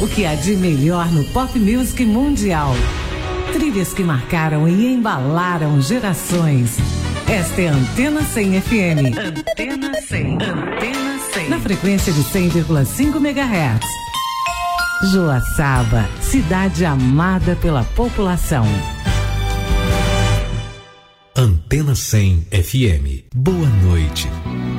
O que há de melhor no pop music mundial. Trilhas que marcaram e embalaram gerações. Esta é a Antena 100 FM. Antena 100. Antena 100. Na frequência de 100,5 MHz. Joaçaba, cidade amada pela população. Antena 100 FM. Boa noite.